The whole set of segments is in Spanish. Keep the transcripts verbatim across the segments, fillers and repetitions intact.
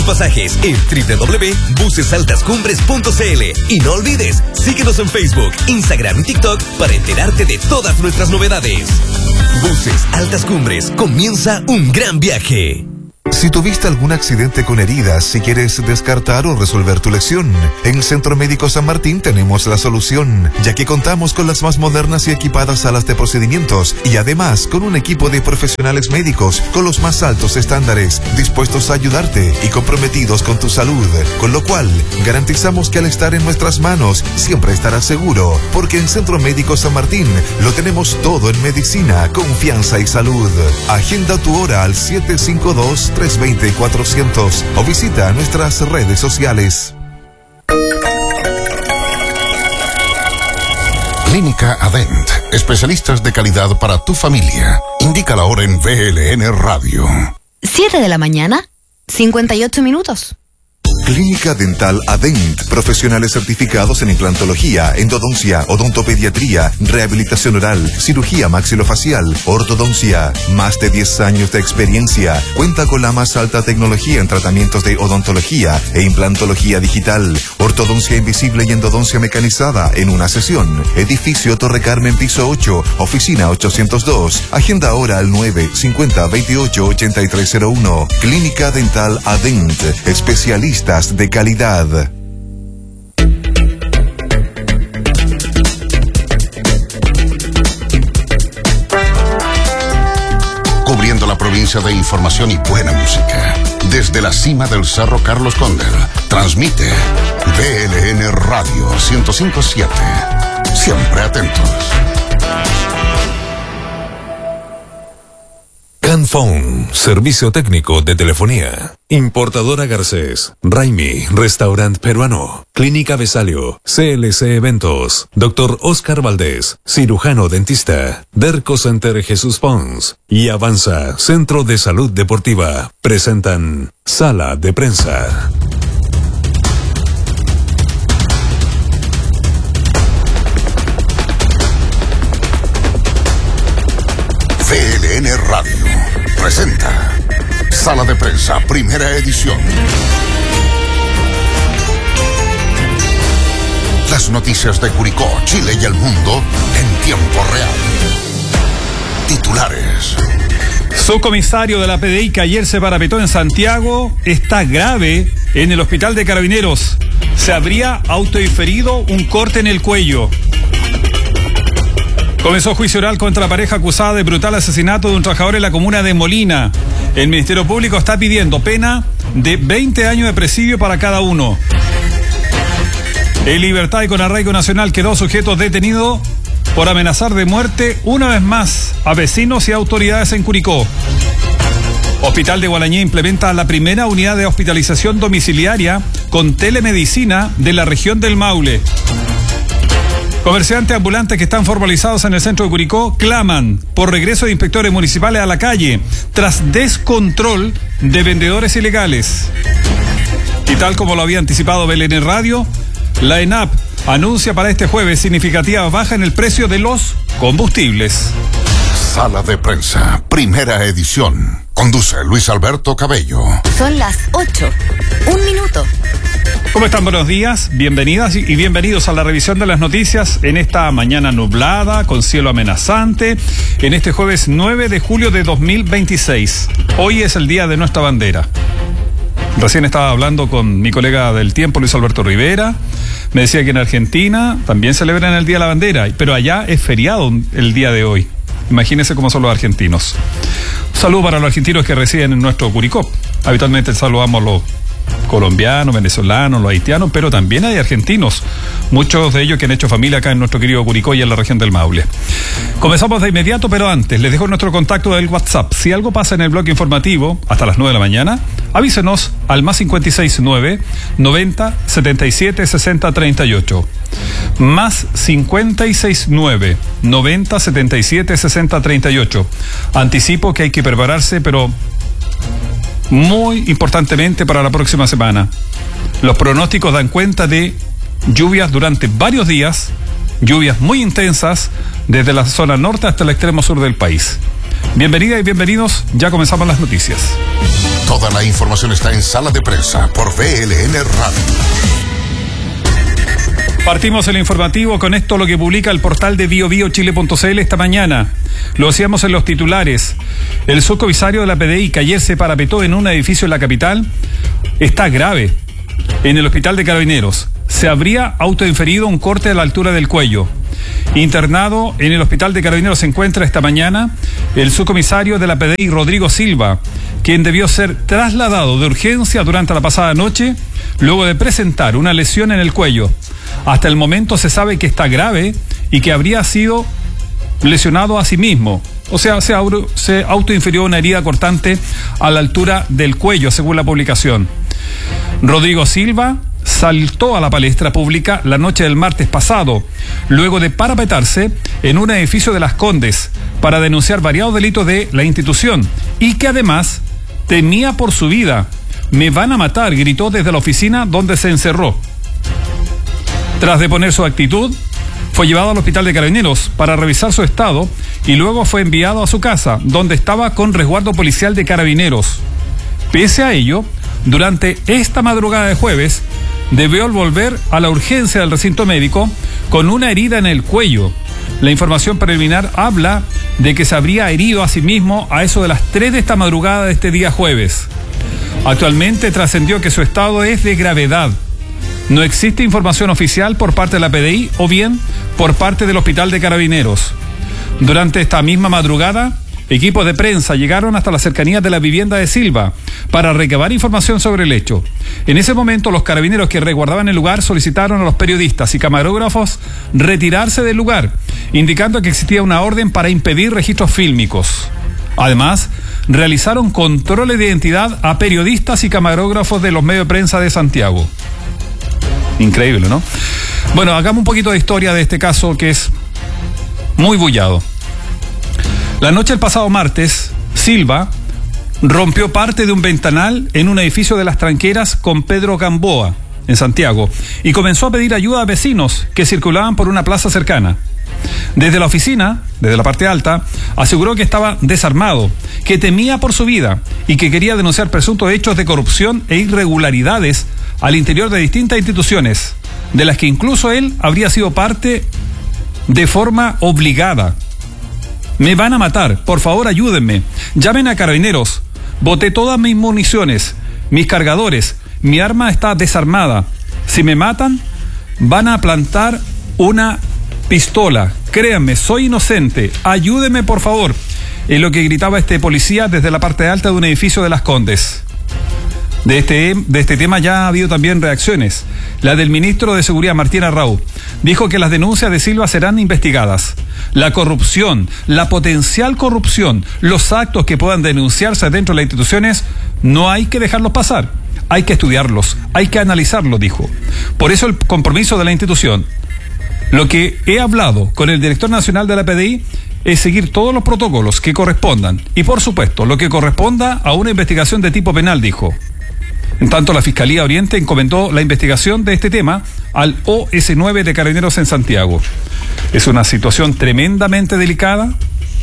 Pasajes en doble u doble u doble u punto buses altas cumbres punto c l. Y no olvides, síguenos en Facebook, Instagram y TikTok para enterarte de todas nuestras novedades. Buses Altas Cumbres, comienza un gran viaje. Si tuviste algún accidente con heridas y quieres descartar o resolver tu lesión, en el Centro Médico San Martín tenemos la solución, ya que contamos con las más modernas y equipadas salas de procedimientos y además con un equipo de profesionales médicos con los más altos estándares, dispuestos a ayudarte y comprometidos con tu salud, con lo cual garantizamos que al estar en nuestras manos siempre estarás seguro, porque en Centro Médico San Martín lo tenemos todo en medicina, confianza y salud. Agenda tu hora al siete cinco dos, tres dos cero, cuatro cero cero o visita nuestras redes sociales. Clínica Adent, especialistas de calidad para tu familia. Indica la hora en V L N Radio. siete de la mañana, cincuenta y ocho minutos. Clínica Dental Adent, profesionales certificados en implantología, endodoncia, odontopediatría, rehabilitación oral, cirugía maxilofacial, ortodoncia. Más de diez años de experiencia. Cuenta con la más alta tecnología en tratamientos de odontología e implantología digital, ortodoncia invisible y endodoncia mecanizada en una sesión. Edificio Torre Carmen, piso ocho, oficina ochocientos dos. Agenda ahora al nueve cincuenta veintiocho ochenta y tres cero uno. Clínica Dental Adent, especialistas de calidad. Cubriendo la provincia de información y buena música. Desde la cima del Cerro Carlos Condel, transmite V L N Radio ciento cinco punto siete. Siempre atentos. Canphone, servicio técnico de telefonía. Importadora Garcés, Raimi, restaurante peruano, Clínica Besalio, C L C Eventos, Doctor Oscar Valdés, cirujano dentista, Derco Center Jesús Pons y Avanza, Centro de Salud Deportiva, presentan Sala de Prensa. V L N Radio presenta Sala de Prensa, primera edición. Las noticias de Curicó, Chile y el mundo en tiempo real. Titulares. Subcomisario de la P D I que ayer se parapetó en Santiago está grave en el hospital de Carabineros. Se habría autoinferido un corte en el cuello. Comenzó juicio oral contra la pareja acusada de brutal asesinato de un trabajador en la comuna de Molina. El Ministerio Público está pidiendo pena de veinte años de presidio para cada uno. En libertad y con arraigo nacional quedó sujeto detenido por amenazar de muerte una vez más a vecinos y autoridades en Curicó. Hospital de Gualañé implementa la primera unidad de hospitalización domiciliaria con telemedicina de la región del Maule. Comerciantes ambulantes que están formalizados en el centro de Curicó claman por regreso de inspectores municipales a la calle tras descontrol de vendedores ilegales. Y tal como lo había anticipado V L N Radio, la ENAP anuncia para este jueves significativa baja en el precio de los combustibles. Sala de Prensa, primera edición. Conduce Luis Alberto Cabello. Son las ocho. Un minuto. ¿Cómo están? Buenos días, bienvenidas y bienvenidos a la revisión de las noticias en esta mañana nublada, con cielo amenazante, en este jueves nueve de julio de dos mil veintiséis. Hoy es el día de nuestra bandera. Recién estaba hablando con mi colega del tiempo, Luis Alberto Rivera. Me decía que en Argentina también celebran el Día de la Bandera, pero allá es feriado el día de hoy. Imagínense cómo son los argentinos. Un saludo para los argentinos que residen en nuestro Curicó. Habitualmente saludamos a los colombianos, venezolanos, los haitianos, pero también hay argentinos, muchos de ellos que han hecho familia acá en nuestro querido Curicó y en la región del Maule. Comenzamos de inmediato, pero antes les dejo nuestro contacto del WhatsApp. Si algo pasa en el bloque informativo hasta las nueve de la mañana, avísenos al más cincuenta y seis nueve, noventa, setenta y siete, sesenta, treinta y ocho. Más cincuenta y seis nueve, noventa, setenta y siete, sesenta, treinta y ocho. Anticipo que hay que prepararse, pero muy importantemente para la próxima semana. Los pronósticos dan cuenta de lluvias durante varios días, lluvias muy intensas desde la zona norte hasta el extremo sur del país. Bienvenida y bienvenidos, ya comenzamos las noticias. Toda la información está en Sala de Prensa por V L N Radio. Partimos el informativo con esto, lo que publica el portal de bio bio chile punto c l esta mañana. Lo hacíamos en los titulares. El subcomisario de la P D I, que ayer se parapetó en un edificio en la capital, está grave. En el hospital de Carabineros se habría autoinferido un corte a la altura del cuello. Internado en el hospital de Carabineros se encuentra esta mañana el subcomisario de la P D I, Rodrigo Silva, quien debió ser trasladado de urgencia durante la pasada noche luego de presentar una lesión en el cuello. Hasta el momento se sabe que está grave y que habría sido lesionado a sí mismo. O sea, se, auto, se autoinfirió una herida cortante a la altura del cuello, según la publicación. Rodrigo Silva saltó a la palestra pública la noche del martes pasado, luego de parapetarse en un edificio de Las Condes para denunciar variados delitos de la institución y que además temía por su vida. Me van a matar, gritó desde la oficina donde se encerró. Tras deponer su actitud, fue llevado al hospital de Carabineros para revisar su estado y luego fue enviado a su casa, donde estaba con resguardo policial de Carabineros. Pese a ello, durante esta madrugada de jueves, debió volver a la urgencia del recinto médico con una herida en el cuello. La información preliminar habla de que se habría herido a sí mismo a eso de las tres de esta madrugada de este día jueves. Actualmente trascendió que su estado es de gravedad. No existe información oficial por parte de la P D I o bien por parte del hospital de Carabineros. Durante esta misma madrugada, equipos de prensa llegaron hasta las cercanías de la vivienda de Silva para recabar información sobre el hecho. En ese momento, los carabineros que resguardaban el lugar solicitaron a los periodistas y camarógrafos retirarse del lugar, indicando que existía una orden para impedir registros fílmicos. Además, realizaron controles de identidad a periodistas y camarógrafos de los medios de prensa de Santiago. Increíble, ¿no? Bueno, hagamos un poquito de historia de este caso que es muy bullado. La noche del pasado martes, Silva rompió parte de un ventanal en un edificio de Las Tranqueras con Pedro Gamboa, en Santiago, y comenzó a pedir ayuda a vecinos que circulaban por una plaza cercana. Desde la oficina, desde la parte alta, aseguró que estaba desarmado, que temía por su vida y que quería denunciar presuntos hechos de corrupción e irregularidades al interior de distintas instituciones, de las que incluso él habría sido parte de forma obligada. Me van a matar, por favor ayúdenme, llamen a Carabineros, boté todas mis municiones, mis cargadores, mi arma está desarmada, si me matan, van a plantar una pistola, créanme, soy inocente, ayúdenme por favor, es lo que gritaba este policía desde la parte alta de un edificio de Las Condes. De este, de este tema ya ha habido también reacciones. La del ministro de Seguridad, Martín Arrau, dijo que las denuncias de Silva serán investigadas. La corrupción, la potencial corrupción, los actos que puedan denunciarse dentro de las instituciones, no hay que dejarlos pasar. Hay que estudiarlos, hay que analizarlos, dijo. Por eso el compromiso de la institución. Lo que he hablado con el director nacional de la P D I es seguir todos los protocolos que correspondan y, por supuesto, lo que corresponda a una investigación de tipo penal, dijo. En tanto, la Fiscalía Oriente encomendó la investigación de este tema al O S nueve de Carabineros en Santiago. Es una situación tremendamente delicada,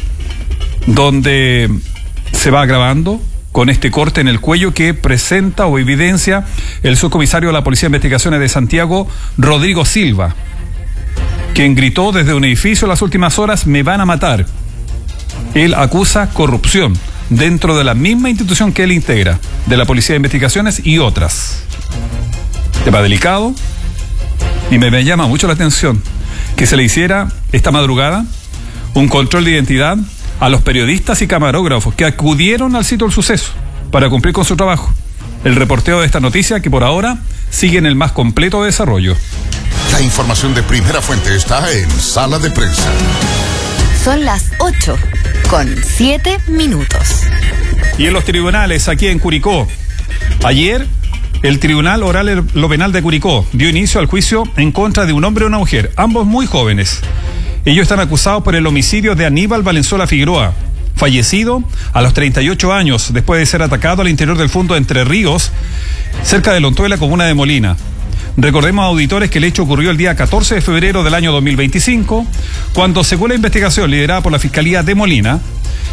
donde se va agravando con este corte en el cuello que presenta o evidencia el subcomisario de la Policía de Investigaciones de Santiago, Rodrigo Silva, quien gritó desde un edificio en las últimas horas, me van a matar. Él acusa corrupción dentro de la misma institución que él integra, de la Policía de Investigaciones y otras. Tema delicado, y me, me llama mucho la atención que se le hiciera esta madrugada un control de identidad a los periodistas y camarógrafos que acudieron al sitio del suceso para cumplir con su trabajo. El reporteo de esta noticia que por ahora sigue en el más completo desarrollo. La información de primera fuente está en Sala de Prensa. Son las ocho con siete minutos. Y en los tribunales aquí en Curicó, ayer el Tribunal Oral lo Penal de Curicó dio inicio al juicio en contra de un hombre y una mujer, ambos muy jóvenes. Ellos están acusados por el homicidio de Aníbal Valenzuela Figueroa, fallecido a los treinta y ocho años después de ser atacado al interior del fondo de Entre Ríos, cerca de Lontué, la comuna de Molina. Recordemos, auditores, que el hecho ocurrió el día catorce de febrero del año dos mil veinticinco, cuando, según la investigación liderada por la Fiscalía de Molina,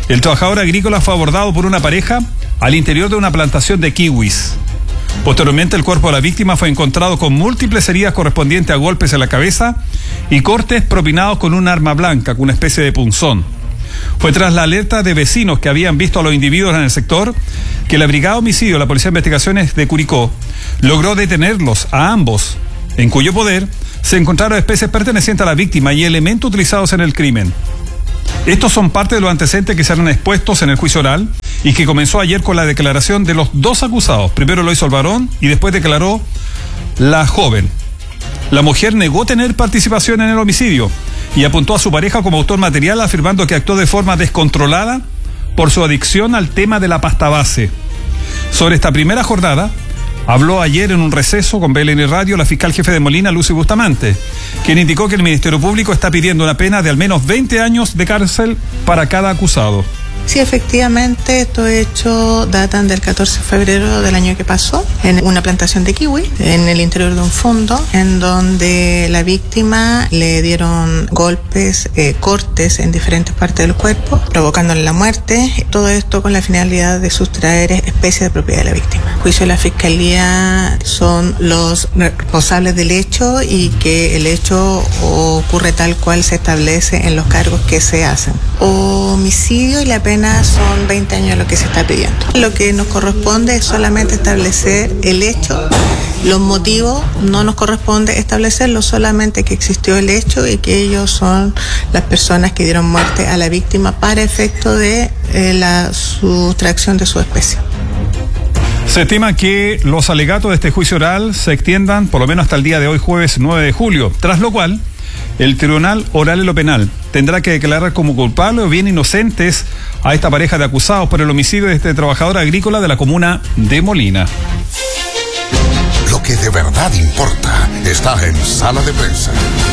El trabajador agrícola fue abordado por una pareja al interior de una plantación de kiwis. Posteriormente, el cuerpo de la víctima fue encontrado con múltiples heridas correspondientes a golpes en la cabeza y cortes propinados con un arma blanca, con una especie de punzón. Fue tras la alerta de vecinos que habían visto a los individuos en el sector que la Brigada de Homicidio, la Policía de Investigaciones de Curicó, logró detenerlos a ambos, en cuyo poder se encontraron especies pertenecientes a la víctima y elementos utilizados en el crimen. Estos son parte de los antecedentes que serán expuestos en el juicio oral y que comenzó ayer con la declaración de los dos acusados. Primero lo hizo el varón y después declaró la joven. La mujer negó tener participación en el homicidio y apuntó a su pareja como autor material, afirmando que actuó de forma descontrolada por su adicción al tema de la pasta base. Sobre esta primera jornada, habló ayer en un receso con B L N Radio la fiscal jefe de Molina, Lucy Bustamante, quien indicó que el Ministerio Público está pidiendo una pena de al menos veinte años de cárcel para cada acusado. Sí, efectivamente, estos hechos datan del catorce de febrero del año que pasó, en una plantación de kiwi, en el interior de un fondo, en donde la víctima le dieron golpes, eh, cortes en diferentes partes del cuerpo, provocándole la muerte. Todo esto con la finalidad de sustraer especies de propiedad de la víctima. El juicio de la Fiscalía son los responsables del hecho y que el hecho ocurre tal cual se establece en los cargos que se hacen. Homicidio y la pena son veinte años lo que se está pidiendo. Lo que nos corresponde es solamente establecer el hecho. Los motivos no nos corresponde establecerlo, solamente que existió el hecho y que ellos son las personas que dieron muerte a la víctima para efecto de eh, la sustracción de su especie. Se estima que los alegatos de este juicio oral se extiendan por lo menos hasta el día de hoy, jueves nueve de julio, tras lo cual el Tribunal Oral en lo Penal tendrá que declarar como culpables o bien inocentes a esta pareja de acusados por el homicidio de este trabajador agrícola de la comuna de Molina. Lo que de verdad importa está en Sala de Prensa.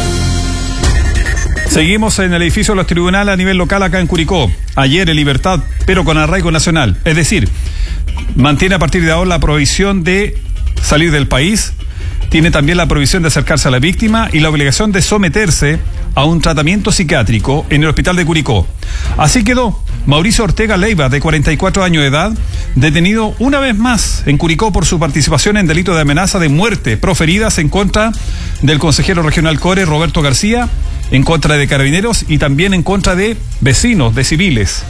Seguimos en el edificio de los tribunales a nivel local acá en Curicó. Ayer en libertad, pero con arraigo nacional. Es decir, mantiene a partir de ahora la prohibición de salir del país. Tiene también la prohibición de acercarse a la víctima y la obligación de someterse a un tratamiento psiquiátrico en el hospital de Curicó. Así quedó Mauricio Ortega Leiva, de cuarenta y cuatro años de edad, detenido una vez más en Curicó por su participación en delitos de amenaza de muerte proferidas en contra del consejero regional Core, Roberto García, en contra de carabineros y también en contra de vecinos, de civiles.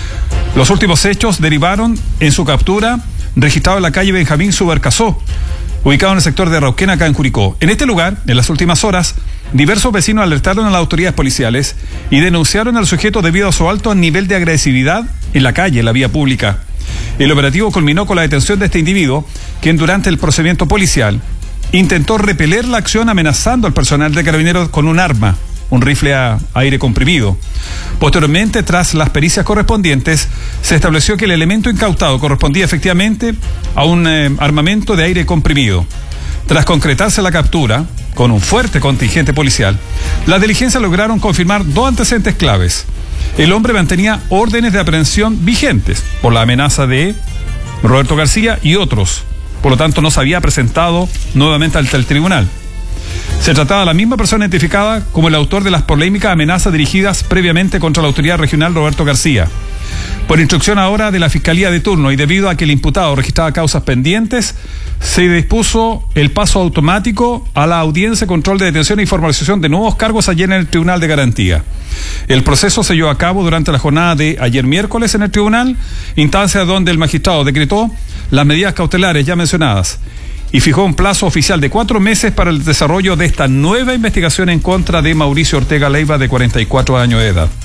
Los últimos hechos derivaron en su captura, registrado en la calle Benjamín Subercasó, ubicado en el sector de Arauquén, acá en Curicó. En este lugar, en las últimas horas, diversos vecinos alertaron a las autoridades policiales y denunciaron al sujeto debido a su alto nivel de agresividad en la calle, en la vía pública. El operativo culminó con la detención de este individuo, quien durante el procedimiento policial intentó repeler la acción amenazando al personal de carabineros con un arma, un rifle a aire comprimido. Posteriormente, tras las pericias correspondientes, se estableció que el elemento incautado correspondía efectivamente a un eh, armamento de aire comprimido. Tras concretarse la captura, con un fuerte contingente policial, las diligencias lograron confirmar dos antecedentes claves. El hombre mantenía órdenes de aprehensión vigentes por la amenaza de Roberto García y otros, por lo tanto no se había presentado nuevamente ante el tribunal. Se trataba de la misma persona identificada como el autor de las polémicas amenazas dirigidas previamente contra la autoridad regional Roberto García. Por instrucción ahora de la Fiscalía de turno y debido a que el imputado registraba causas pendientes, se dispuso el paso automático a la audiencia, control de detención y formalización de nuevos cargos ayer en el Tribunal de Garantía. El proceso se llevó a cabo durante la jornada de ayer miércoles en el tribunal, instancia donde el magistrado decretó las medidas cautelares ya mencionadas y fijó un plazo oficial de cuatro meses para el desarrollo de esta nueva investigación en contra de Mauricio Ortega Leiva, de cuarenta y cuatro años de edad.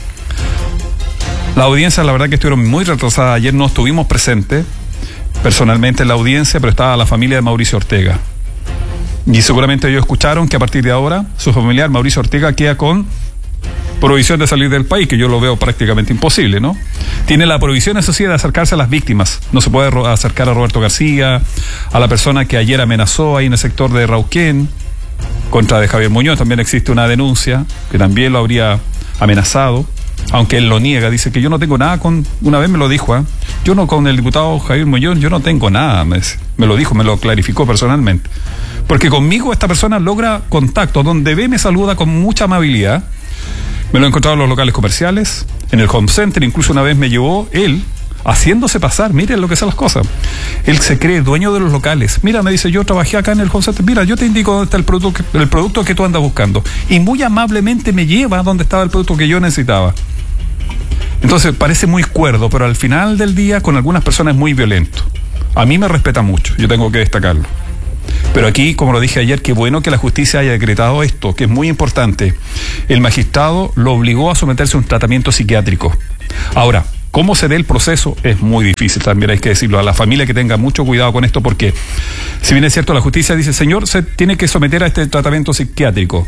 La audiencia, la verdad que estuvieron muy retrasadas. Ayer no estuvimos presentes personalmente en la audiencia, pero estaba la familia de Mauricio Ortega. Y seguramente ellos escucharon que a partir de ahora su familiar Mauricio Ortega queda con prohibición de salir del país, que yo lo veo prácticamente imposible, ¿no? Tiene la prohibición, eso sí, de acercarse a las víctimas. No se puede acercar a Roberto García, a la persona que ayer amenazó ahí en el sector de Arauquén, contra de Javier Muñoz. También existe una denuncia que también lo habría amenazado, aunque él lo niega, dice que yo no tengo nada con, una vez me lo dijo, ¿eh? yo no con el diputado Javier Muñoz, yo no tengo nada, me, me lo dijo, me lo clarificó personalmente. Porque conmigo esta persona logra contacto, donde ve me saluda con mucha amabilidad. Me lo he encontrado en los locales comerciales, en el home center, incluso una vez me llevó él, haciéndose pasar, miren lo que son las cosas. Él se cree dueño de los locales. Mira, me dice, yo trabajé acá en el home center, mira, yo te indico dónde está el producto, el producto que tú andas buscando. Y muy amablemente me lleva donde estaba el producto que yo necesitaba. Entonces parece muy cuerdo, pero al final del día con algunas personas es muy violento. A mí me respeta mucho, yo tengo que destacarlo. Pero aquí, como lo dije ayer, qué bueno que la justicia haya decretado esto, que es muy importante. El magistrado lo obligó a someterse a un tratamiento psiquiátrico. Ahora, ¿cómo se dé el proceso? Es muy difícil, también hay que decirlo. A la familia que tenga mucho cuidado con esto, porque si bien es cierto, la justicia dice, señor, se tiene que someter a este tratamiento psiquiátrico.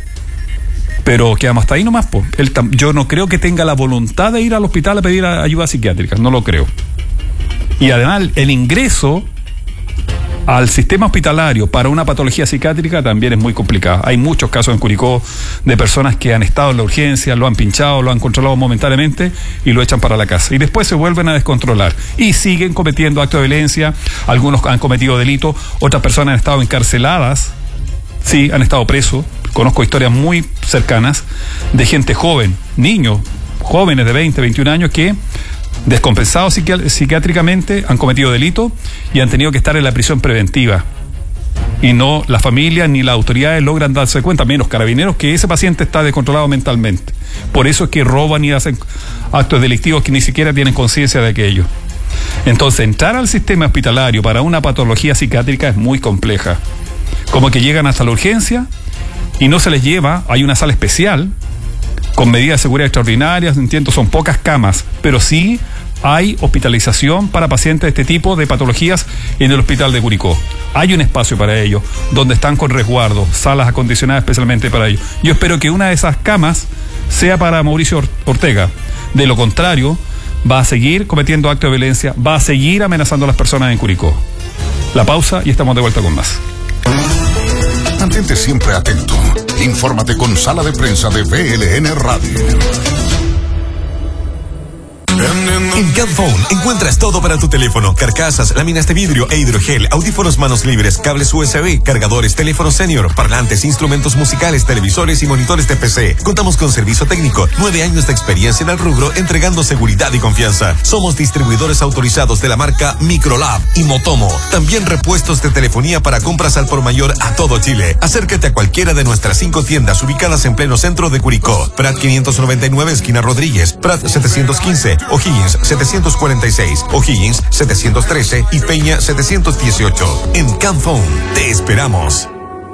Pero quedamos hasta ahí nomás, pues. Él, yo no creo que tenga la voluntad de ir al hospital a pedir ayuda psiquiátrica, no lo creo. Y además, el ingreso al sistema hospitalario para una patología psiquiátrica también es muy complicada. Hay muchos casos en Curicó de personas que han estado en la urgencia, lo han pinchado, lo han controlado momentáneamente y lo echan para la casa. Y después se vuelven a descontrolar y siguen cometiendo actos de violencia. Algunos han cometido delitos, otras personas han estado encarceladas, sí, han estado presos. Conozco historias muy cercanas de gente joven, niños, jóvenes de veinte, veintiún años que, descompensados psiqui- psiquiátricamente, han cometido delitos y han tenido que estar en la prisión preventiva. Y no la familia ni las autoridades logran darse cuenta, menos carabineros, que ese paciente está descontrolado mentalmente. Por eso es que roban y hacen actos delictivos que ni siquiera tienen conciencia de aquello. Entonces, entrar al sistema hospitalario para una patología psiquiátrica es muy compleja. Como que llegan hasta la urgencia y no se les lleva, hay una sala especial con medidas de seguridad extraordinarias, entiendo, son pocas camas, pero sí hay hospitalización para pacientes de este tipo de patologías en el hospital de Curicó. Hay un espacio para ellos, donde están con resguardo, salas acondicionadas especialmente para ellos. Yo espero que una de esas camas sea para Mauricio Ortega. De lo contrario, va a seguir cometiendo actos de violencia, va a seguir amenazando a las personas en Curicó. La pausa y estamos de vuelta con más. Mantente siempre atento. Infórmate con Sala de Prensa de V L N Radio. En Camphone encuentras todo para tu teléfono: carcasas, láminas de vidrio e hidrogel, audífonos manos libres, cables U S B, cargadores, teléfonos senior, parlantes, instrumentos musicales, televisores y monitores de P C. Contamos con servicio técnico, nueve años de experiencia en el rubro, entregando seguridad y confianza. Somos distribuidores autorizados de la marca Microlab y Motomo. También repuestos de telefonía para compras al por mayor a todo Chile. Acércate a cualquiera de nuestras cinco tiendas ubicadas en pleno centro de Curicó: Prat quinientos noventa y nueve, esquina Rodríguez; Prat setecientos quince, O'Higgins setecientos cuarenta y seis, O'Higgins setecientos trece y Peña setecientos dieciocho. En Camphone te esperamos.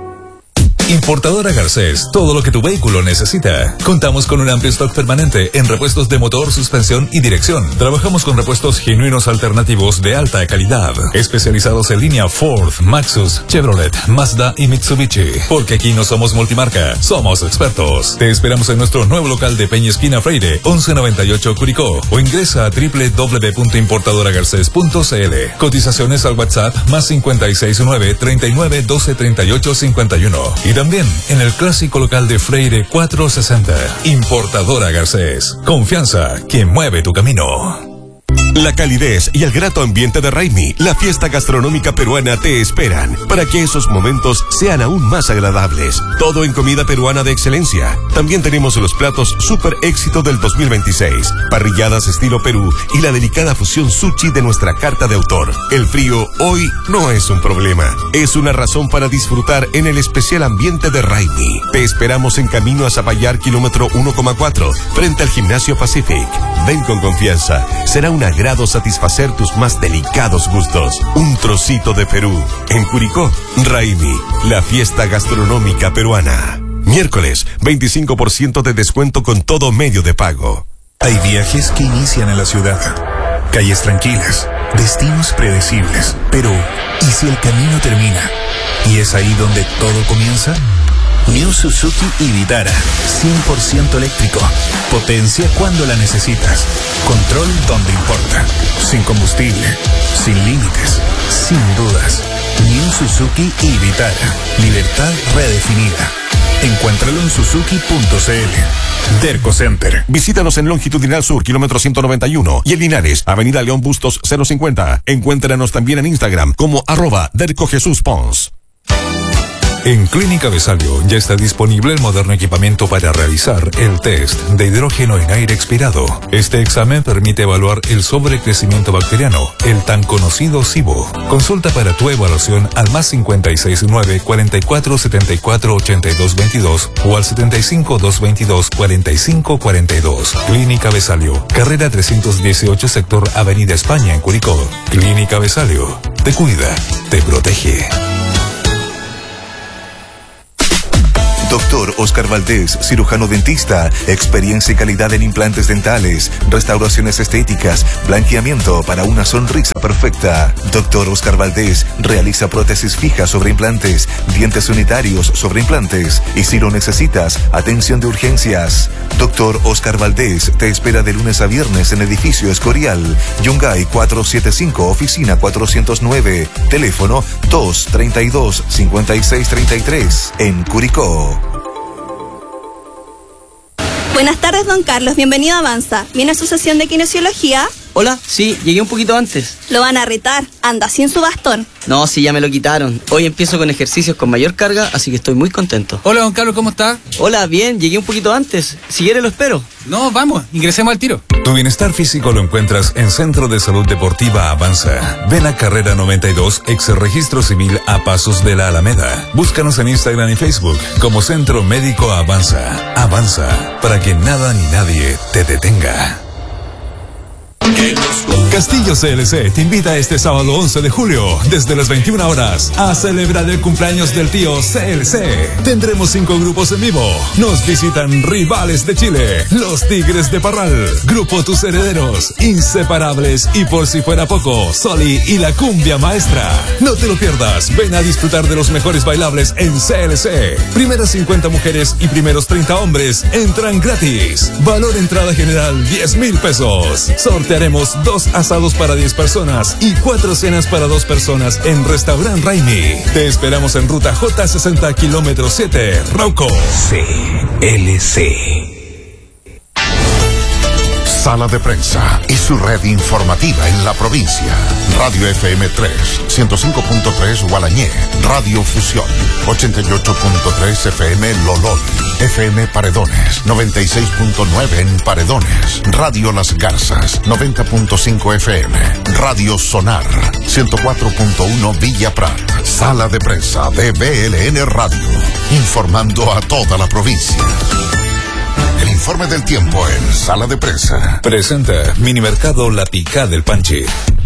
Importadora Garcés, todo lo que tu vehículo necesita. Contamos con un amplio stock permanente en repuestos de motor, suspensión y dirección. Trabajamos con repuestos genuinos alternativos de alta calidad, especializados en línea Ford, Maxus, Chevrolet, Mazda y Mitsubishi. Porque aquí no somos multimarca, somos expertos. Te esperamos en nuestro nuevo local de Peña Esquina Freire, once noventa y ocho Curicó, o ingresa a doble u doble u doble u punto importadora garcés punto c l. Cotizaciones al WhatsApp más cincuenta y seis nueve, treinta y nueve, doce, treinta y ocho, cincuenta y uno. Y también en el clásico local de Freire cuatrocientos sesenta. Importadora Garcés. Confianza que mueve tu camino. La calidez y el grato ambiente de Raimi, la fiesta gastronómica peruana, te esperan para que esos momentos sean aún más agradables. Todo en comida peruana de excelencia. También tenemos los platos super éxito del dos mil veintiséis, parrilladas estilo Perú y la delicada fusión sushi de nuestra carta de autor. El frío hoy no es un problema, es una razón para disfrutar en el especial ambiente de Raimi. Te esperamos en camino a Zapallar, kilómetro uno coma cuatro, frente al Gimnasio Pacific. Ven con confianza, será un agrado satisfacer tus más delicados gustos. Un trocito de Perú. En Curicó, Raimi, la fiesta gastronómica peruana. Miércoles, veinticinco por ciento de descuento con todo medio de pago. Hay viajes que inician en la ciudad. Calles tranquilas, destinos predecibles. Pero, ¿y si el camino termina? ¿Y es ahí donde todo comienza? New Suzuki y Vitara, cien por ciento eléctrico. Potencia cuando la necesitas. Control donde importa. Sin combustible, sin límites, sin dudas. New Suzuki y Vitara. Libertad redefinida. Encuéntralo en suzuki punto c l. Derco Center. Visítanos en Longitudinal Sur, kilómetro ciento noventa y uno, y en Linares, Avenida León Bustos cero cincuenta. Encuéntranos también en Instagram como arroba Derco Jesús Pons. En Clínica Besalio ya está disponible el moderno equipamiento para realizar el test de hidrógeno en aire expirado. Este examen permite evaluar el sobrecrecimiento bacteriano, el tan conocido SIBO. Consulta para tu evaluación al más cincuenta y seis nueve, cuarenta y cuatro, setenta y cuatro, ochenta y dos veintidós o al setenta y cinco, doscientos veintidós, cuarenta y cinco cuarenta y dos. Clínica Besalio, carrera trescientos dieciocho, sector Avenida España en Curicó. Clínica Besalio, te cuida, te protege. Doctor Oscar Valdés, cirujano dentista, experiencia y calidad en implantes dentales, restauraciones estéticas, blanqueamiento para una sonrisa perfecta. Doctor Oscar Valdés realiza prótesis fijas sobre implantes, dientes unitarios sobre implantes y si lo necesitas, atención de urgencias. Doctor Oscar Valdés te espera de lunes a viernes en edificio Escorial, Yungay cuatrocientos setenta y cinco, oficina cuatrocientos nueve, teléfono dos treinta y dos, cincuenta y seis treinta y tres, en Curicó. Buenas tardes, don Carlos. Bienvenido a Avanza. ¿Viene a su sesión de kinesiología? Hola, sí, llegué un poquito antes. Lo van a retar. Anda sin su bastón. No, sí, ya me lo quitaron. Hoy empiezo con ejercicios con mayor carga, así que estoy muy contento. Hola, don Carlos, ¿cómo está? Hola, bien, llegué un poquito antes. Si quiere lo espero. No, vamos, ingresemos al tiro. Tu bienestar físico lo encuentras en Centro de Salud Deportiva Avanza. Ven a Carrera noventa y dos, ex registro civil a pasos de la Alameda. Búscanos en Instagram y Facebook como Centro Médico Avanza. Avanza, para que nada ni nadie te detenga. Castillo C L C te invita este sábado once de julio, desde las veintiuna horas, a celebrar el cumpleaños del tío C L C. Tendremos cinco grupos en vivo. Nos visitan Rivales de Chile, Los Tigres de Parral, Grupo Tus Herederos, Inseparables y por si fuera poco, Soli y la Cumbia Maestra. No te lo pierdas, ven a disfrutar de los mejores bailables en C L C. Primeras cincuenta mujeres y primeros treinta hombres entran gratis. Valor entrada general diez mil pesos. Sortearemos dos asados para diez personas y cuatro cenas para dos personas en Restaurant Raimi. Te esperamos en ruta J sesenta, kilómetro siete, Rauco. C L C. Sala de Prensa y su red informativa en la provincia. Radio F M tres, ciento cinco punto tres Gualañé. Radio Fusión, ochenta y ocho punto tres F M Lolol. F M Paredones, noventa y seis punto nueve en Paredones. Radio Las Garzas, noventa punto cinco F M. Radio Sonar, ciento cuatro punto uno Villa Prat. Sala de Prensa de B L N Radio, informando a toda la provincia. El informe del tiempo en Sala de Prensa. Presenta Minimercado La Picá del Panche.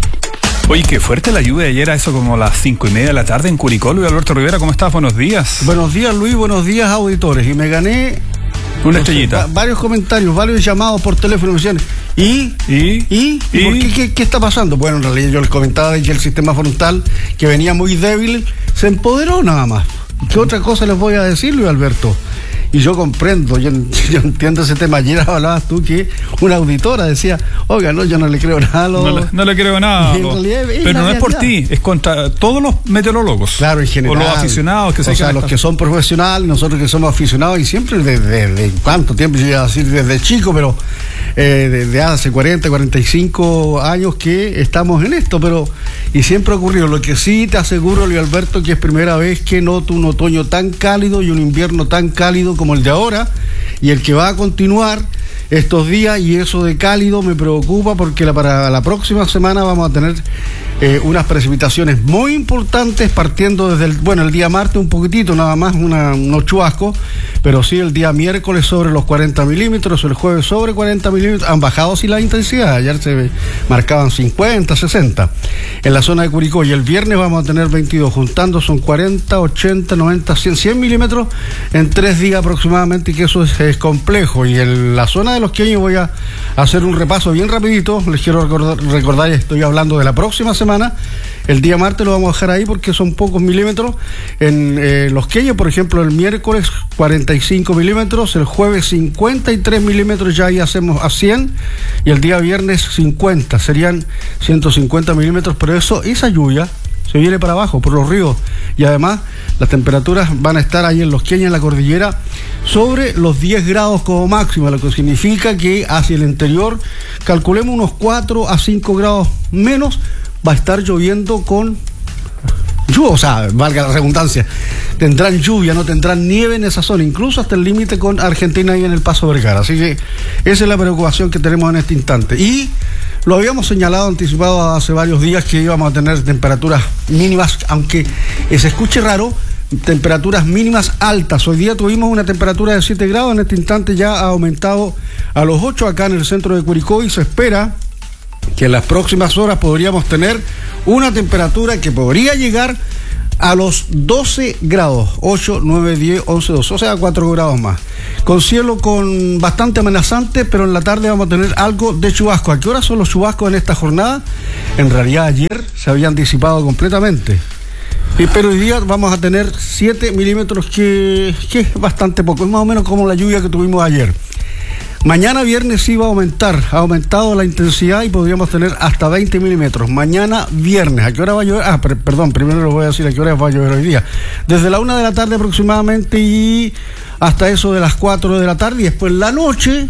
Oye, qué fuerte la lluvia ayer, a eso como a las cinco y media de la tarde en Curicó. Luis Alberto Rivera, ¿cómo estás? Buenos días. Buenos días, Luis, buenos días, auditores. Y me gané una estrellita. Sé, varios comentarios, varios llamados por teléfono. Me decían, ¿y? ¿Y? ¿Y? ¿Y? ¿Y? ¿Por qué, qué, ¿Qué está pasando? Bueno, en realidad yo les comentaba de que el sistema frontal, que venía muy débil, se empoderó nada más. ¿Qué otra cosa les voy a decir, Luis Alberto? Y yo comprendo, yo, yo entiendo ese tema. Ayer hablabas tú que una auditora decía, oiga, no, yo no le creo nada a los... no, le, no le creo nada. Lo, realidad, es pero no realidad. Es por ti, es contra todos los meteorólogos. Claro, en general. O los aficionados que se O sea, los que son profesionales, nosotros que somos aficionados, y siempre desde, desde cuánto tiempo, yo iba a decir desde chico, pero eh, desde hace cuarenta, cuarenta y cinco años que estamos en esto, pero y siempre ha ocurrido. Lo que sí te aseguro, Luis Alberto, que es primera vez que noto un otoño tan cálido y un invierno tan cálido como el de ahora y el que va a continuar estos días, y eso de cálido me preocupa porque la, para la próxima semana vamos a tener eh, unas precipitaciones muy importantes partiendo desde el, bueno, el día martes un poquitito nada más, una, unos chubascos, pero sí el día miércoles sobre los cuarenta milímetros, el jueves sobre cuarenta milímetros, han bajado sí la intensidad, ayer se marcaban cincuenta, sesenta en la zona de Curicó, y el viernes vamos a tener veintidós, juntando son cuarenta, ochenta, noventa, cien, cien milímetros en tres días aproximadamente, y que eso es, es complejo. Y en la zona de Los Queños voy a hacer un repaso bien rapidito, les quiero recordar, recordar estoy hablando de la próxima semana. El día martes lo vamos a dejar ahí porque son pocos milímetros. En eh, Los Queños, por ejemplo, el miércoles cuarenta y cinco milímetros, el jueves cincuenta y tres milímetros, ya ahí hacemos a cien, y el día viernes cincuenta, serían ciento cincuenta milímetros, pero eso, esa lluvia se viene para abajo, por los ríos, y además las temperaturas van a estar ahí en Los Queños, en la cordillera, sobre los diez grados como máximo, lo que significa que hacia el interior, calculemos unos cuatro a cinco grados menos, va a estar lloviendo con lluvia, o sea, valga la redundancia, tendrán lluvia, no tendrán nieve en esa zona, incluso hasta el límite con Argentina y en el Paso Vergara. Así que esa es la preocupación que tenemos en este instante. Y lo habíamos señalado, anticipado hace varios días, que íbamos a tener temperaturas mínimas, aunque se escuche raro, temperaturas mínimas altas. Hoy día tuvimos una temperatura de siete grados, en este instante ya ha aumentado a los ocho acá en el centro de Curicó, y se espera que en las próximas horas podríamos tener una temperatura que podría llegar a los doce grados, ocho, nueve, diez, once, doce, o sea, cuatro grados más. Con cielo con bastante amenazante, pero en la tarde vamos a tener algo de chubasco. ¿A qué hora son los chubascos en esta jornada? En realidad ayer se habían disipado completamente. Y, pero hoy día vamos a tener siete milímetros, que, que es bastante poco, es más o menos como la lluvia que tuvimos ayer. Mañana viernes sí va a aumentar, ha aumentado la intensidad y podríamos tener hasta veinte milímetros. Mañana viernes, ¿a qué hora va a llover? Ah, per, perdón, primero les voy a decir a qué hora va a llover hoy día. Desde la una de la tarde aproximadamente y hasta eso de las cuatro de la tarde, y después la noche,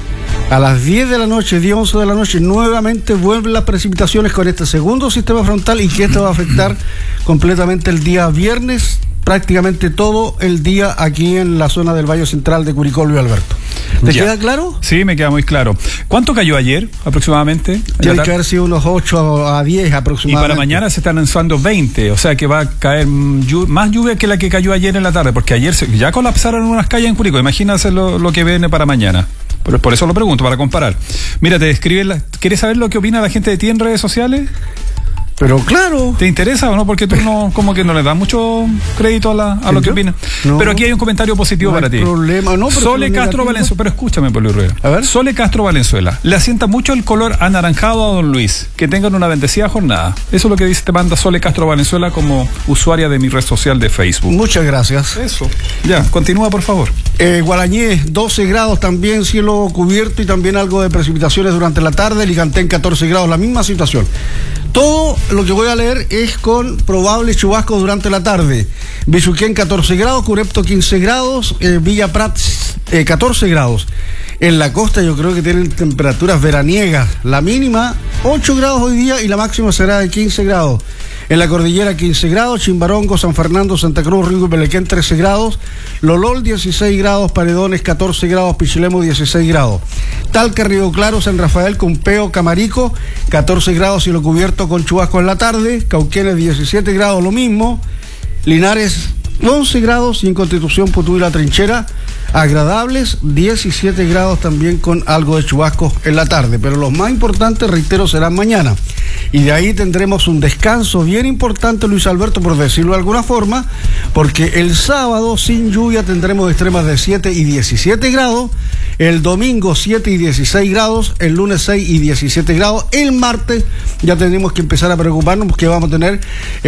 a las diez de la noche, diez, once de la noche, nuevamente vuelven las precipitaciones con este segundo sistema frontal, y que esto va a afectar completamente el día viernes, prácticamente todo el día aquí en la zona del Valle Central de Curicó, Luis Alberto. ¿Te ya. queda claro? Sí, me queda muy claro. ¿Cuánto cayó ayer aproximadamente? Tiene que haber sido unos ocho a diez aproximadamente. Y para mañana se están lanzando veinte, o sea que va a caer lluv- más lluvia que la que cayó ayer en la tarde, porque ayer se, ya colapsaron unas calles en Curicó. Imagínate lo, lo que viene para mañana. Por, por eso lo pregunto, para comparar. Mira, te escribe la, ¿quieres saber lo que opina la gente de ti en redes sociales? Pero claro. ¿Te interesa o no? Porque tú no, como que no le das mucho crédito a, la, a lo que opinas. No, pero aquí hay un comentario positivo no para ti. Problema. No, pero Sole Castro Valenzuela. Pero escúchame, Pablo Rivera. A ver. Sole Castro Valenzuela. Le asienta mucho el color anaranjado a don Luis. Que tengan una bendecida jornada. Eso es lo que dice, te manda Sole Castro Valenzuela como usuaria de mi red social de Facebook. Muchas gracias. Eso. Ya, continúa, por favor. Eh, Gualañé, doce grados también, cielo cubierto y también algo de precipitaciones durante la tarde. Licantén, catorce grados, la misma situación. Todo lo que voy a leer es con probables chubascos durante la tarde. Bichuquén, catorce grados, Curepto, quince grados, eh, Villa Prat, eh, catorce grados. En la costa yo creo que tienen temperaturas veraniegas. La mínima, ocho grados hoy día, y la máxima será de quince grados. En la cordillera, quince grados, Chimbarongo, San Fernando, Santa Cruz, Ringo y Pelequén, trece grados, Lolol, dieciséis grados, Paredones, catorce grados, Pichilemu, dieciséis grados. Talca, Río Claro, San Rafael, Cumpeo, Camarico, catorce grados, cielo cubierto con chubasco en la tarde. Cauquenes, diecisiete grados, lo mismo. Linares, once grados, y en Constitución, Putú y La Trinchera, agradables, diecisiete grados también con algo de chubascos en la tarde. Pero los más importantes, reitero, serán mañana. Y de ahí tendremos un descanso bien importante, Luis Alberto, por decirlo de alguna forma, porque el sábado sin lluvia tendremos extremas de siete y diecisiete grados, el domingo siete y dieciséis grados, el lunes seis y diecisiete grados, el martes ya tenemos que empezar a preocuparnos porque vamos a tener,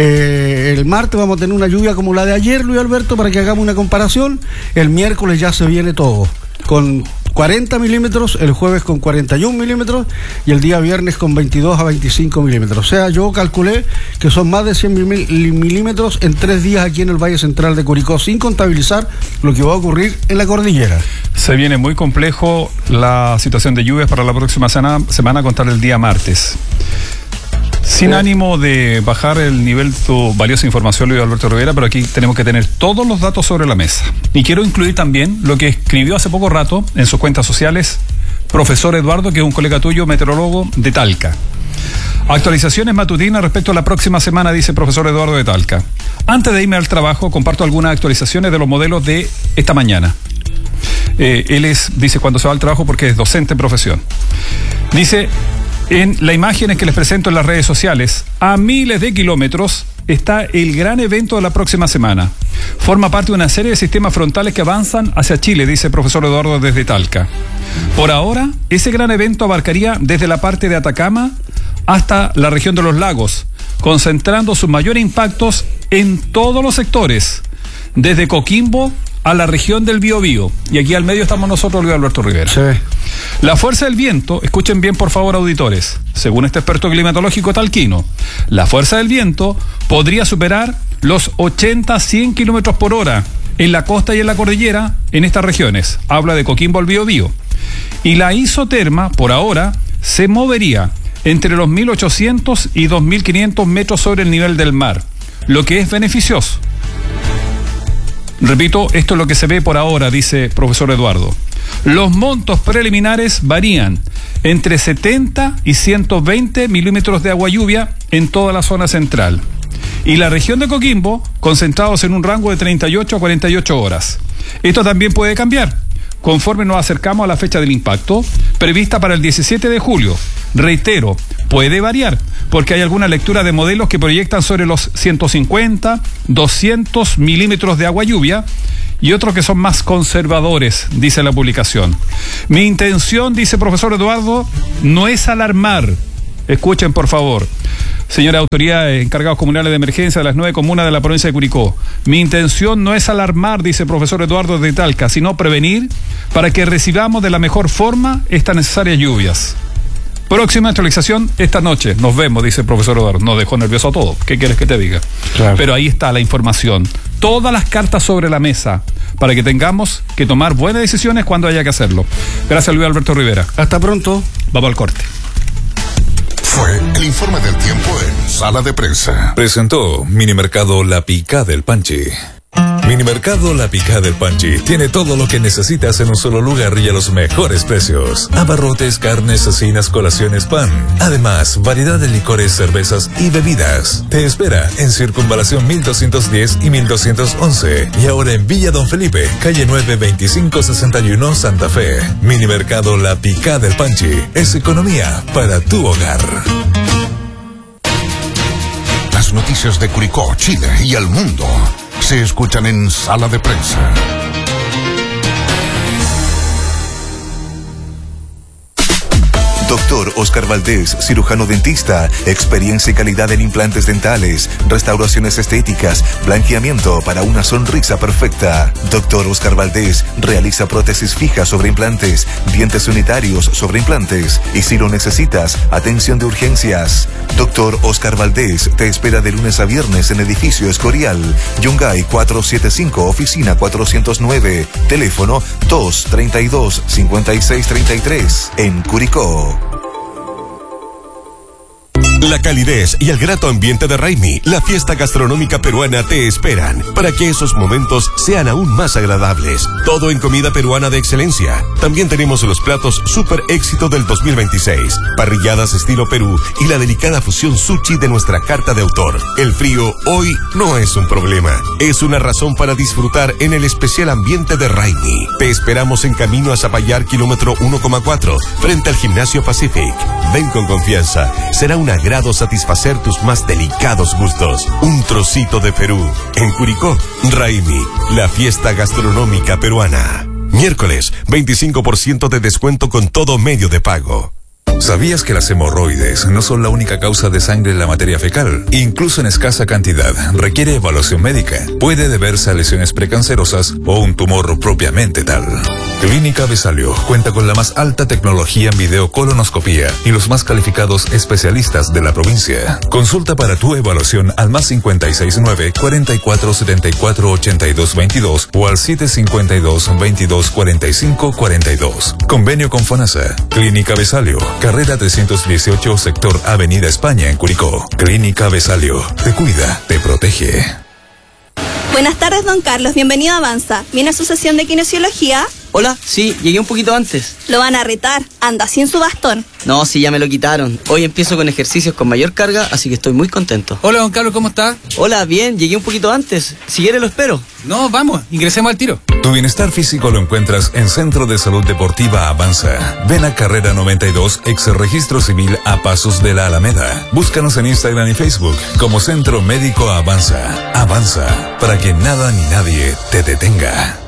eh, el martes vamos a tener una lluvia como la de ayer, Luis Alberto, para que hagamos una comparación. El miércoles ya se viene todo, con cuarenta milímetros, el jueves con cuarenta y un milímetros y el día viernes con veintidós a veinticinco milímetros. O sea, yo calculé que son más de cien milímetros en tres días aquí en el Valle Central de Curicó, sin contabilizar lo que va a ocurrir en la cordillera. Se viene muy complejo la situación de lluvias para la próxima semana, semana a contar el día martes. Sin ánimo de bajar el nivel de tu valiosa información, Luis Alberto Rivera, pero aquí tenemos que tener todos los datos sobre la mesa. Y quiero incluir también lo que escribió hace poco rato en sus cuentas sociales profesor Eduardo, que es un colega tuyo, meteorólogo de Talca. Actualizaciones matutinas respecto a la próxima semana, dice profesor Eduardo de Talca. Antes de irme al trabajo, comparto algunas actualizaciones de los modelos de esta mañana. Eh, él es, dice, cuando se va al trabajo porque es docente en profesión. Dice... En las imágenes que les presento en las redes sociales, a miles de kilómetros está el gran evento de la próxima semana. Forma parte de una serie de sistemas frontales que avanzan hacia Chile, dice el profesor Eduardo desde Talca. Por ahora, ese gran evento abarcaría desde la parte de Atacama hasta la región de los lagos, concentrando sus mayores impactos en todos los sectores, desde Coquimbo a la región del Biobío. Y aquí al medio estamos nosotros, Luis Alberto Rivera. Sí. La fuerza del viento, escuchen bien por favor auditores, según este experto climatológico talquino, la fuerza del viento podría superar los ochenta a cien kilómetros por hora en la costa y en la cordillera en estas regiones. Habla de Coquimbo al Biobío. Y la isoterma, por ahora, se movería entre los mil ochocientos y dos mil quinientos metros sobre el nivel del mar, lo que es beneficioso. Repito, esto es lo que se ve por ahora, dice profesor Eduardo. Los montos preliminares varían entre setenta y ciento veinte milímetros de agua lluvia en toda la zona central. Y la región de Coquimbo, concentrados en un rango de treinta y ocho a cuarenta y ocho horas. Esto también puede cambiar conforme nos acercamos a la fecha del impacto, prevista para el diecisiete de julio. Reitero, puede variar, porque hay alguna lectura de modelos que proyectan sobre los ciento cincuenta, doscientos milímetros de agua lluvia, y otros que son más conservadores, dice la publicación. Mi intención, dice profesor Eduardo, no es alarmar. Escuchen, por favor. Señora autoridad, encargados comunales de emergencia de las nueve comunas de la provincia de Curicó. Mi intención no es alarmar, dice el profesor Eduardo de Talca, sino prevenir para que recibamos de la mejor forma estas necesarias lluvias. Próxima actualización esta noche. Nos vemos, dice el profesor Eduardo. Nos dejó nervioso a todos. ¿Qué quieres que te diga? Claro. Pero ahí está la información. Todas las cartas sobre la mesa para que tengamos que tomar buenas decisiones cuando haya que hacerlo. Gracias, Luis Alberto Rivera. Hasta pronto. Vamos al corte. Fue el informe del tiempo en Sala de Prensa. Presentó Minimercado La Picá del Panchi. Minimercado La Picá del Panchi tiene todo lo que necesitas en un solo lugar y a los mejores precios. Abarrotes, carnes, cecinas, colaciones, pan. Además, variedad de licores, cervezas y bebidas. Te espera en Circunvalación mil doscientos diez y mil doscientos once. Y ahora en Villa Don Felipe, calle nueve veinticinco sesenta y uno, Santa Fe. Minimercado La Picá del Panchi es economía para tu hogar. Las noticias de Curicó, Chile y el mundo se escuchan en Sala de Prensa. Doctor Oscar Valdés, cirujano dentista, experiencia y calidad en implantes dentales, restauraciones estéticas, blanqueamiento para una sonrisa perfecta. Doctor Oscar Valdés realiza prótesis fijas sobre implantes, dientes unitarios sobre implantes y si lo necesitas, atención de urgencias. Doctor Oscar Valdés te espera de lunes a viernes en edificio Escorial, Yungay cuatrocientos setenta y cinco, oficina cuatrocientos nueve, teléfono dos treinta y dos, cincuenta y seis treinta y tres, en Curicó. La calidez y el grato ambiente de Raimi, la fiesta gastronómica peruana, te esperan para que esos momentos sean aún más agradables. Todo en comida peruana de excelencia. También tenemos los platos super éxito del dos mil veintiséis, parrilladas estilo Perú y la delicada fusión sushi de nuestra carta de autor. El frío hoy no es un problema, es una razón para disfrutar en el especial ambiente de Raimi. Te esperamos en camino a Zapallar, kilómetro uno coma cuatro, frente al Gimnasio Pacific. Ven con confianza, será una grado satisfacer tus más delicados gustos. Un trocito de Perú. En Curicó, Raimi, la fiesta gastronómica peruana. Miércoles, veinticinco por ciento de descuento con todo medio de pago. ¿Sabías que las hemorroides no son la única causa de sangre en la materia fecal? Incluso en escasa cantidad, requiere evaluación médica. Puede deberse a lesiones precancerosas o un tumor propiamente tal. Clínica Besalio cuenta con la más alta tecnología en videocolonoscopía y los más calificados especialistas de la provincia. Consulta para tu evaluación al más cincuenta y seis nueve, cuarenta y cuatro setenta y cuatro ochenta y dos veintidós o al siete cincuenta y dos, veintidós cuarenta y cinco cuarenta y dos. Convenio con FONASA. Clínica Besalio, carrera trescientos dieciocho, sector Avenida España en Curicó. Clínica Besalio, te cuida, te protege. Buenas tardes, don Carlos. Bienvenido a Avanza. ¿Viene a su sesión de kinesiología? Hola, sí, llegué un poquito antes. Lo van a retar. Anda sin su bastón. No, sí, ya me lo quitaron. Hoy empiezo con ejercicios con mayor carga, así que estoy muy contento. Hola, don Carlos, ¿cómo está? Hola, bien, llegué un poquito antes. Si quiere lo espero. No, vamos, ingresemos al tiro. Tu bienestar físico lo encuentras en Centro de Salud Deportiva Avanza. Ven a Carrera noventa y dos, ex registro civil a pasos de la Alameda. Búscanos en Instagram y Facebook como Centro Médico Avanza. Avanza, para que nada ni nadie te detenga.